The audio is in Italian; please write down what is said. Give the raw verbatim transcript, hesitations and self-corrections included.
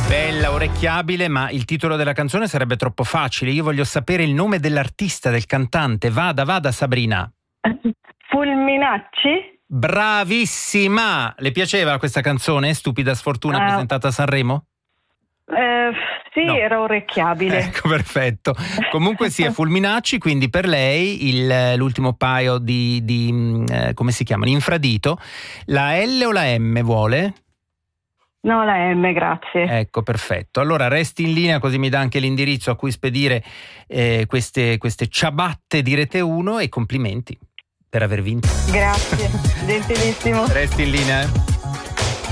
Bella, orecchiabile, ma il titolo della canzone sarebbe troppo facile. Io voglio sapere il nome dell'artista, del cantante. Vada, vada Sabrina. Fulminacci? Bravissima! Le piaceva questa canzone, Stupida Sfortuna, Uh, presentata a Sanremo? Eh, sì, no. Era orecchiabile. Ecco, perfetto. Comunque sì, è Fulminacci, quindi per lei il, l'ultimo paio di, di eh, come si chiamano? Infradito. La L o la M vuole? No, la M, grazie. Ecco, perfetto. Allora resti in linea, così mi dà anche l'indirizzo a cui spedire eh, queste, queste ciabatte di Rete uno, e complimenti per aver vinto. Grazie, gentilissimo. Resti in linea.